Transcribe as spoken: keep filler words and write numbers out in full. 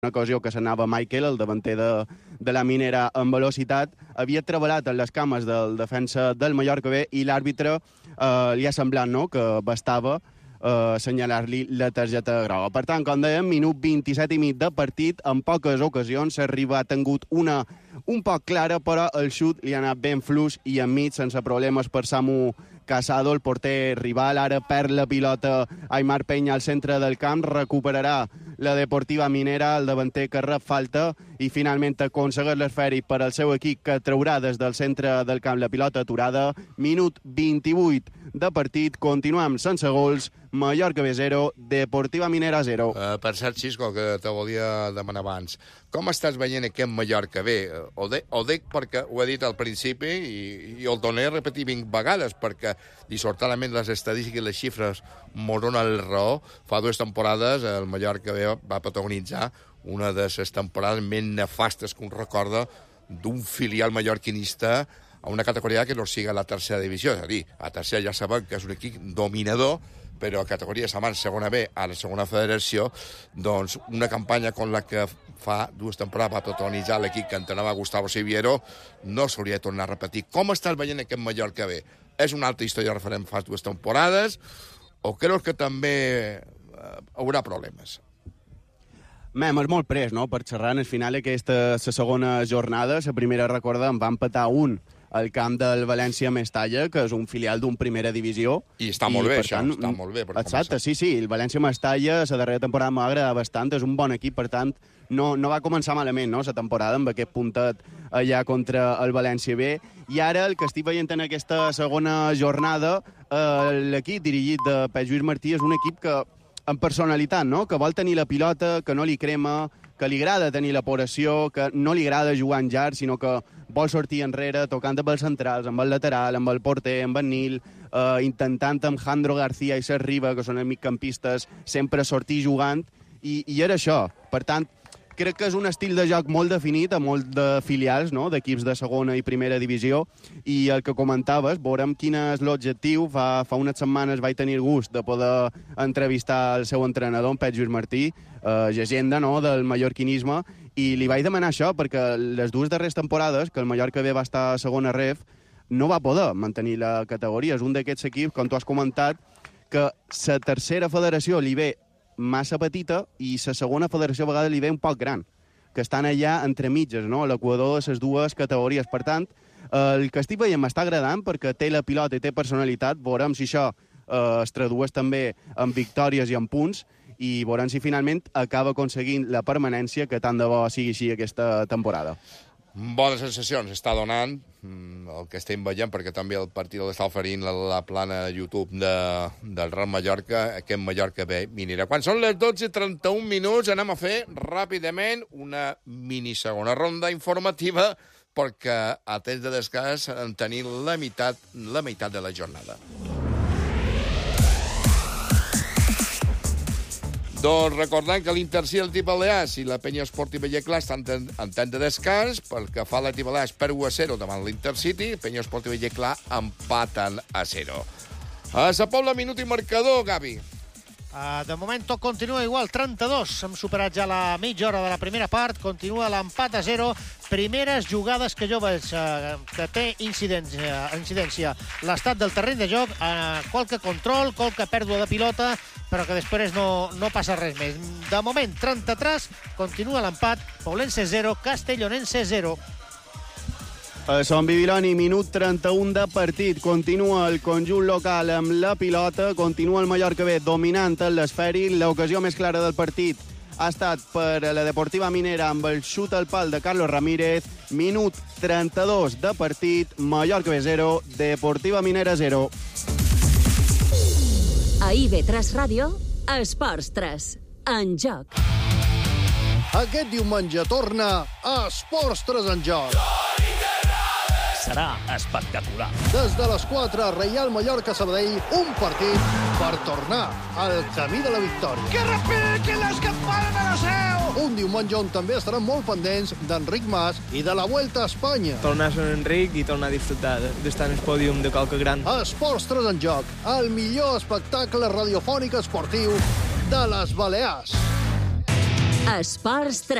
una ocasió que s'anava Michael, el davanter de, de la Minera, en velocitat, havia treballat en les cames del defensa del Mallorca B i l'àrbitre eh, li ha semblat, no?, que bastava eh, assenyalar-li la targeta groga. Per tant, com dèiem, minut vint-i-set i mig de partit, en poques ocasions s'arriba, ha tingut una un poc clara, però el xut li ha anat ben fluix i enmig, sense problemes per Samu Casado, el porter rival. Ara perd la pilota Aimar Peña al centre del camp, recuperarà la Deportiva Minera, el davanter que rep falta i finalment aconsegueix l'esfèric per al seu equip, que traurà des del centre del camp la pilota aturada. Minut vint-i-vuit de partit, continuem sense gols, Mallorca B zero, Deportiva Minera zero. Uh, per cert, Xisco, que te volia demanar abans, com estàs veient aquest Mallorca B? Ho, de, ho dic perquè ho he dit al principi i, i el tornaré a repetir vint vegades, perquè dissortadament les estadístiques i les xifres mos donen el raó. Fa dues temporades el Mallorca B va protagonitzar una de les temporades més nefastes que un recorda d'un filial mallorquinista a una categoria que no siga la tercera divisió. És a dir, a tercera ja sabem que és un equip dominador, però a categories abans segona B, a la segona federació, doncs una campanya com la que fa dues temporades va protagonitzar l'equip que entrenava Gustavo Siviero no s'hauria de tornar a repetir. Com estàs veient aquest Mallorca B? És una altra història referent fa dues temporades o creus que també eh, haurà problemes? Mem, és molt pres, no?, per xerrar. Al final aquesta la segona jornada, la primera, recordem, va empatar un al camp del València Mestalla, que és un filial d'un primera divisió. I està molt I, bé, això, tant, està molt bé. Exacte, sí, sí, el València Mestalla, la darrera temporada m'ha agradat bastant, és un bon equip, per tant, no, no va començar malament, no?, la temporada, amb aquest puntet allà contra el València B. I ara, el que estic veient en aquesta segona jornada, eh, l'equip dirigit de Pep Lluís Martí és un equip que, amb personalitat, no?, que vol tenir la pilota, que no li crema, que li agrada tenir l'apuració, que no li agrada jugar en llarg, sinó que vol sortir enrere, tocant amb els centrals, amb el lateral, amb el porter, amb el Nil, eh, intentant amb Jandro García i Cesc Riba, que són els migcampistes, sempre sortir jugant, i, i era això. Per tant, crec que és un estil de joc molt definit, a molt de filials, no?, d'equips de segona i primera divisió, i el que comentaves, veurem quin és l'objectiu. Fa, fa unes setmanes vaig tenir el gust de poder entrevistar el seu entrenador, en Pep Lluís Martí, eh, llegenda, no?, del mallorquinisme, i li vaig demanar això perquè les dues darreres temporades que el Mallorca B va estar a segona ref no va poder mantenir la categoria. És un d'aquests equips, com tu has comentat, que la tercera federació li ve massa petita i la segona federació a vegades li ve un poc gran, que estan allà entre mitges, no?, a l'equador de les dues categories. Per tant, el que estic veient m'està agradant perquè té la pilota i té personalitat. Veurem si això eh, es tradueix també en victòries i en punts, i veurem si finalment acaba aconseguint la permanència, que tant de bo sigui així aquesta temporada. Bones sensacions està donant el que estem veient, perquè també el partit l'està oferint la, la plana YouTube de, del Real Mallorca, aquest Mallorca B Minera. Quan són les dotze i trenta-un minuts anem a fer ràpidament una mini segona ronda informativa, perquè a temps de descans en tenim la meitat, la meitat de la jornada. Doncs recordant que l'Intercí, el Tip Balears i la Penya Esportiva Lleclà estan en, en temps de descans. Pel que fa a la Tip Balears, per u a zero davant l'Intercity. Penya Esportiva Lleclà empaten a zero. A Sa Pobla, minut i marcador, Gavi. Uh, de moment tot continua igual, trenta-dos. Hem superat ja la mitja hora de la primera part. Continua l'empat a zero. Primeres jugades que jo veig uh, que té incidència, incidència l'estat del terreny de joc, uh, qualque control, qualque pèrdua de pilota, però que després no, no passa res més. De moment, trenta-tres, continua l'empat. Poblense zero, Castellonense zero. A Sant Bibiloni, minut trenta-un de partit. Continua el conjunt local amb la pilota. Continua el Mallorca B dominant en l'esfèric. L'ocasió més clara del partit ha estat per la Deportiva Minera amb el xut al pal de Carlos Ramírez. Minut trenta-dos de partit. Mallorca B zero, Deportiva Minera zero. A I V tres Ràdio, Esports tres, en joc. Aquest diumenge torna Esports tres en joc. Serà espectacular. Des de les quatre, Reial Mallorca-Sabadell, un partit per tornar al camí de la victòria. Que repiquen les campanes de la seu! Un diumenge on també estaran molt pendents d'Enric Mas i de la Vuelta a Espanya. Tornar a Sant Enric i tornar a disfrutar d'estar en el pòdium de qualque gran. Esports tres en joc, el millor espectacle radiofònic esportiu de les Balears. Esports tres.